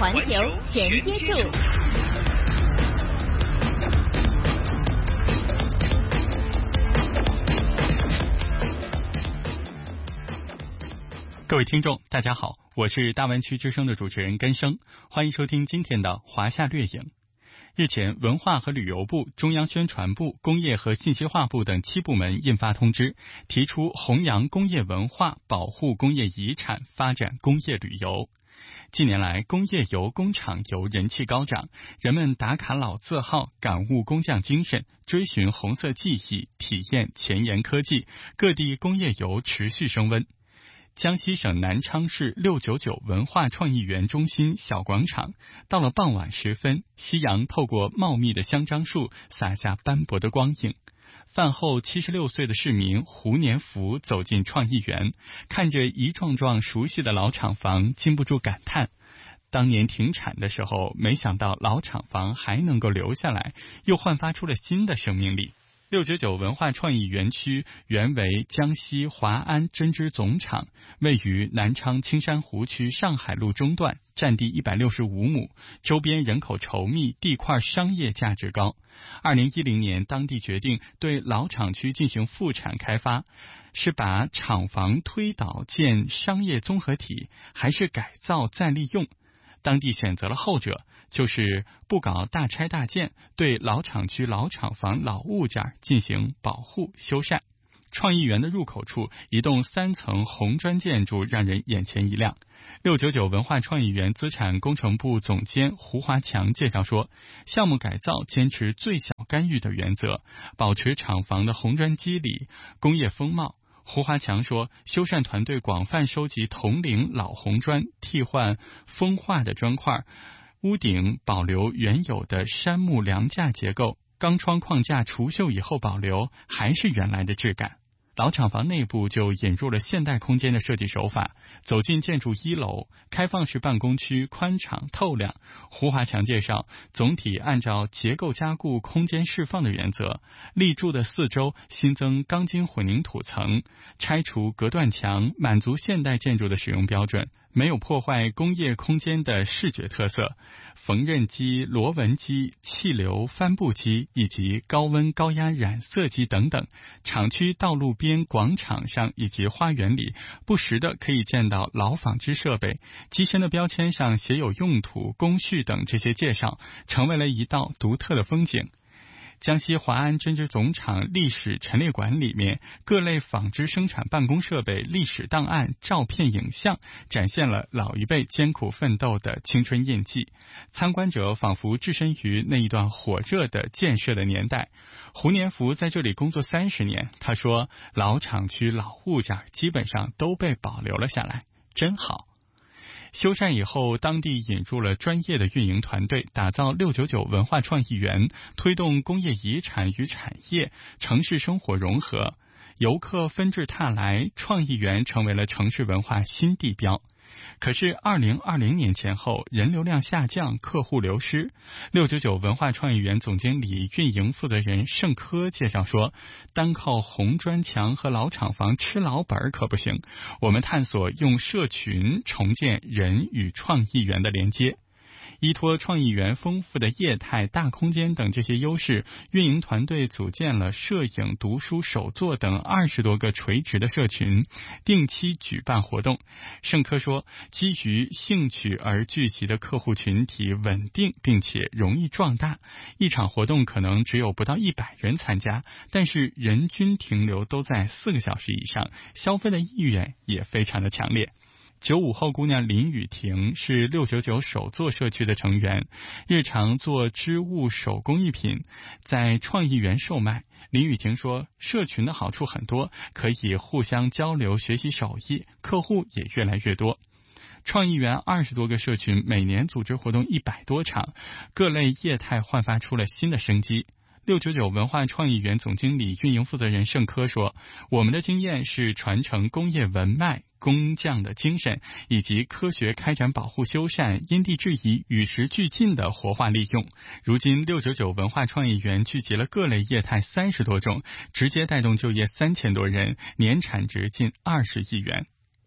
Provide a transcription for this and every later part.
环球全接触。 各位听众大家好，我是大湾区之声的主持人根生，欢迎收听今天的华夏掠影。日前，文化和旅游部、中央宣传部、工业和信息化部等7部门印发通知，提出弘扬工业文化，保护工业遗产，发展工业旅游。近年来，工业游、工厂游人气高涨，人们打卡老字号，感悟工匠精神，追寻红色记忆，体验前沿科技，各地工业游持续升温。江西省南昌市699文化创意园中心小广场，到了傍晚时分，夕阳透过茂密的香樟树洒下斑驳的光影。饭后76岁的市民胡年福走进创意园，看着一幢幢熟悉的老厂房，禁不住感叹，当年停产的时候，没想到老厂房还能够留下来，又焕发出了新的生命力。699文化创意园区原为江西华安针织总厂，位于南昌青山湖区上海路中段，占地165亩，周边人口稠密，地块商业价值高。2010年，当地决定对老厂区进行复产开发，是把厂房推倒建商业综合体，还是改造再利用？当地选择了后者，就是不搞大拆大建，对老厂区老厂房老物件进行保护修缮。创意园的入口处，一栋3层红砖建筑让人眼前一亮。699文化创意园资产工程部总监胡华强介绍说，项目改造坚持最小干预的原则，保持厂房的红砖肌理、工业风貌。胡华强说，修缮团队广泛收集同龄老红砖，替换风化的砖块，屋顶保留原有的杉木梁架结构，钢窗框架除锈以后保留，还是原来的质感。老厂房内部就引入了现代空间的设计手法，走进建筑1楼，开放式办公区宽敞透亮。胡华强介绍，总体按照结构加固、空间释放的原则，立柱的4周新增钢筋混凝土层，拆除隔断墙，满足现代建筑的使用标准，没有破坏工业空间的视觉特色。缝纫机、螺纹机、气流帆布机以及高温高压染色机等等，厂区道路边、广场上以及花园里不时的可以见到老纺织设备，机身的标签上写有用途、工序等这些介绍，成为了一道独特的风景。江西华安针织总厂历史陈列馆里面，各类纺织生产办公设备、历史档案、照片、影像，展现了老一辈艰苦奋斗的青春印记。参观者仿佛置身于那一段火热的建设的年代。胡年福在这里工作30年，他说，老厂区老物件基本上都被保留了下来，真好。修缮以后，当地引入了专业的运营团队，打造699文化创意园，推动工业遗产与产业、城市生活融合。游客纷至沓来，创意园成为了城市文化新地标。可是2020年前后，人流量下降，客户流失。699文化创意园总经理、运营负责人盛科介绍说，单靠红砖墙和老厂房吃老本可不行，我们探索用社群重建人与创意园的连接。依托创意园丰富的业态、大空间等这些优势，运营团队组建了摄影、读书、手作等20多个垂直的社群，定期举办活动。盛科说，基于兴趣而聚集的客户群体稳定并且容易壮大，一场活动可能只有不到100人参加，但是人均停留都在4个小时以上，消费的意愿也非常的强烈。95后姑娘林雨婷是699手作社区的成员，日常做织物手工艺品，在创意园售卖。林雨婷说，社群的好处很多，可以互相交流学习手艺，客户也越来越多。创意园20多个社群，每年组织活动100多场，各类业态焕发出了新的生机。699文化创意园总经理、运营负责人盛科说，我们的经验是传承工业文脉、工匠的精神，以及科学开展保护修缮，因地制宜，与时俱进的活化利用。如今699文化创意园聚集了各类业态30多种，直接带动就业3000多人，年产值近20亿元。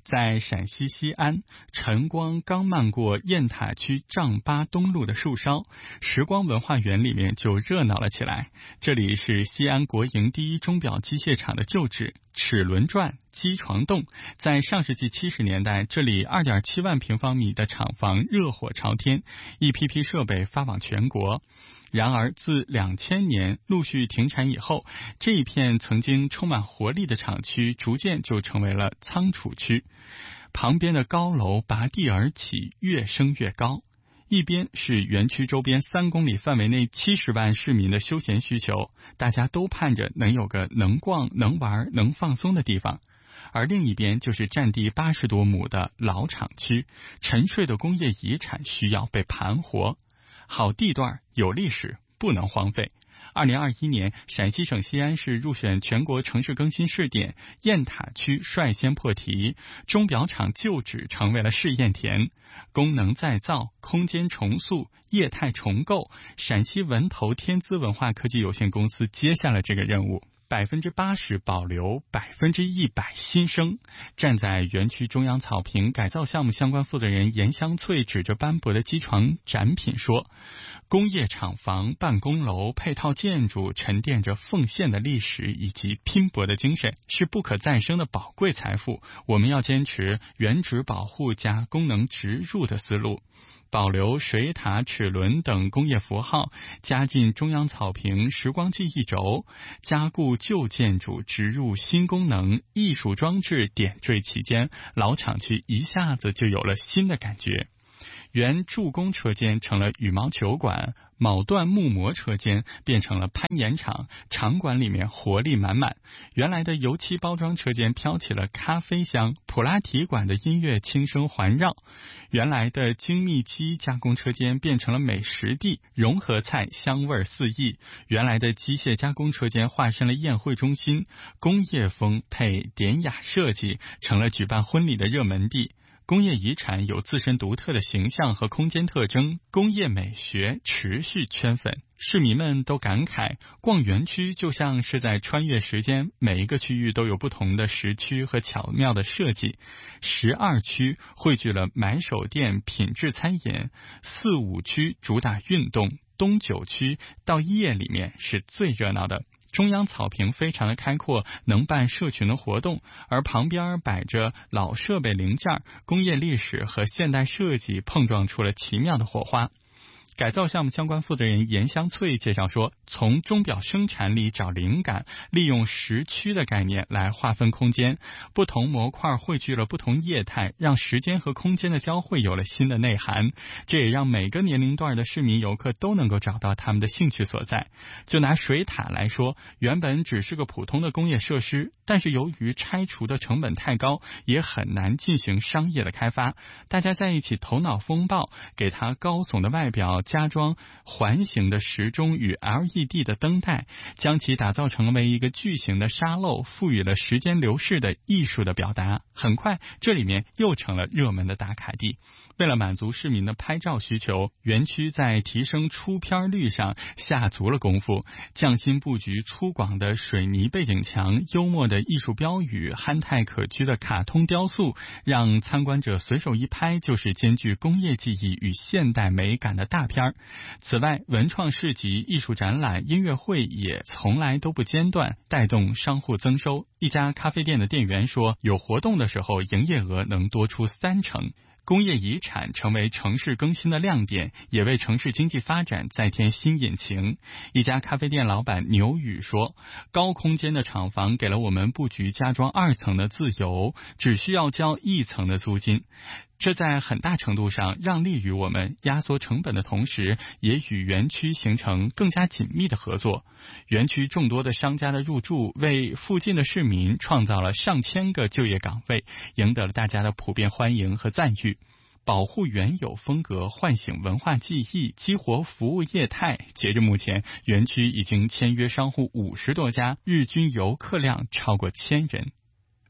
在陕西西安，晨光刚漫过雁塔区丈八东路的树梢，时光文化园里面就热闹了起来。这里是西安国营第一钟表机械厂的旧址，齿轮转、机床洞。在上世纪70年代，这里2.7万平方米的厂房热火朝天，一批批设备发往全国。然而自2000年陆续停产以后，这一片曾经充满活力的厂区逐渐就成为了仓储区，旁边的高楼拔地而起，越升越高。一边是园区周边3公里范围内70万市民的休闲需求，大家都盼着能有个能逛、能玩、能放松的地方。而另一边就是占地80多亩的老厂区，沉睡的工业遗产需要被盘活。好地段有历史，不能荒废。2021年，陕西省西安市入选全国城市更新试点，雁塔区率先破题，钟表厂旧址成为了试验田。功能再造、空间重塑、业态重构，陕西文投天资文化科技有限公司接下了这个任务。80%保留，100%新生。站在园区中央草坪，改造项目相关负责人严香翠指着斑驳的机床展品说，工业厂房、办公楼、配套建筑沉淀着奉献的历史以及拼搏的精神，是不可再生的宝贵财富。我们要坚持原址保护加功能植入的思路，保留水塔、齿轮等工业符号，加进中央草坪时光记忆轴，加固旧建筑，植入新功能，艺术装置点缀其间，老厂区一下子就有了新的感觉。原助攻车间成了羽毛球馆，铆锻木模车间变成了攀岩场，场馆里面活力满满。原来的油漆包装车间飘起了咖啡香，普拉提馆的音乐轻声环绕。原来的精密机加工车间变成了美食地，融合菜香味四溢。原来的机械加工车间化身了宴会中心，工业风配典雅设计成了举办婚礼的热门地。工业遗产有自身独特的形象和空间特征，工业美学持续圈粉。市民们都感慨，逛园区就像是在穿越时间，每一个区域都有不同的时区和巧妙的设计。12区汇聚了买手店、品质餐饮，4、5区主打运动，东9区到夜里面是最热闹的。中央草坪非常的开阔，能办社群的活动，而旁边摆着老设备零件，工业历史和现代设计碰撞出了奇妙的火花。改造项目相关负责人严香翠介绍说，从钟表生产里找灵感，利用时区的概念来划分空间，不同模块汇聚了不同业态，让时间和空间的交汇有了新的内涵。这也让每个年龄段的市民游客都能够找到他们的兴趣所在。就拿水塔来说，原本只是个普通的工业设施，但是由于拆除的成本太高，也很难进行商业的开发。大家在一起头脑风暴，给它高耸的外表加装环形的时钟与 LED 的灯带，将其打造成为一个巨型的沙漏，赋予了时间流逝的艺术的表达。很快这里面又成了热门的打卡地。为了满足市民的拍照需求，园区在提升出片率上下足了功夫，匠心布局粗犷的水泥背景墙，幽默的艺术标语，憨态可掬的卡通雕塑，让参观者随手一拍就是兼具工业技艺与现代美感的大片。此外，文创市集、艺术展览、音乐会也从来都不间断，带动商户增收。一家咖啡店的店员说，有活动的时候营业额能多出30%。工业遗产成为城市更新的亮点，也为城市经济发展再添新引擎。一家咖啡店老板牛宇说，高空间的厂房给了我们布局加装2层的自由，只需要交1层的租金。这在很大程度上让利于我们压缩成本的同时，也与园区形成更加紧密的合作。园区众多的商家的入驻，为附近的市民创造了上千个就业岗位，赢得了大家的普遍欢迎和赞誉。保护原有风格，唤醒文化记忆，激活服务业态。截至目前，园区已经签约商户50多家，日均游客量超过1000人。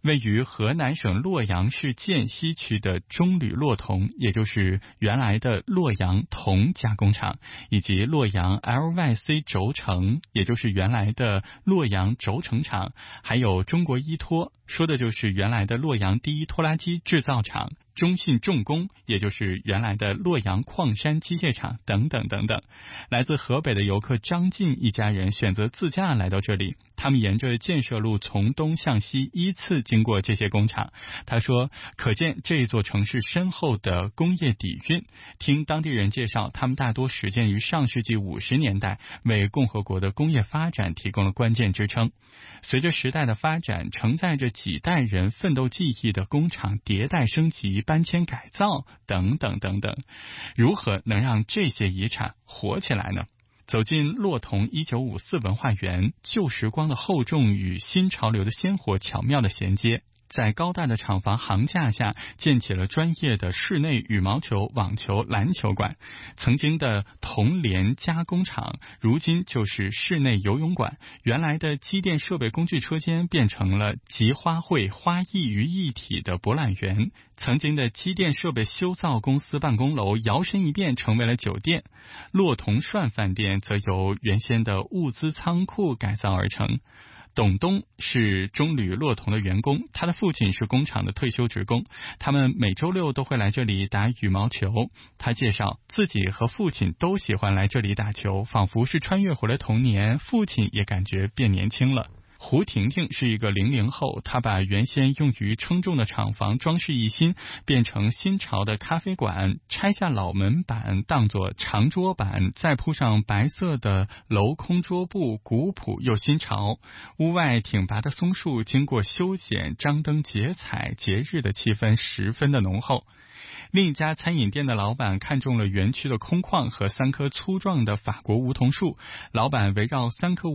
位于河南省洛阳市涧西区的中铝洛铜，也就是原来的洛阳铜加工厂，以及洛阳 LYC 轴承，也就是原来的洛阳轴承厂，还有中国依托，说的就是原来的洛阳第一拖拉机制造厂，中信重工，也就是原来的洛阳矿山机械厂等等等等。来自河北的游客张进一家人选择自驾来到这里，他们沿着建设路从东向西依次经过这些工厂。他说，可见这座城市深厚的工业底蕴。听当地人介绍，他们大多始建于上世纪50年代，为共和国的工业发展提供了关键支撑。随着时代的发展，承载着几代人奋斗记忆的工厂迭代升级、搬迁改造等等等等，如何能让这些遗产活起来呢？走进洛铜1954文化园，旧时光的厚重与新潮流的鲜活巧妙的衔接，在高大的厂房行架下建起了专业的室内羽毛球、网球、篮球馆。曾经的铜联加工厂如今就是室内游泳馆，原来的机电设备工具车间变成了集花卉花艺于一体的博览园，曾经的机电设备修造公司办公楼摇身一变成为了酒店。洛铜涮饭店则由原先的物资仓库改造而成。董东是中铝洛铜的员工，他的父亲是工厂的退休职工，他们每周六都会来这里打羽毛球。他介绍自己和父亲都喜欢来这里打球，仿佛是穿越回了童年，父亲也感觉变年轻了。胡婷婷是一个00后，她把原先用于称重的厂房装饰一新，变成新潮的咖啡馆，拆下老门板当作长桌板，再铺上白色的镂空桌布，古朴又新潮。屋外挺拔的松树经过修剪，张灯结彩，节日的气氛十分的浓厚。另一家餐饮店的老板看中了园区的空旷和3棵粗壮的法国梧桐树，老板围绕3棵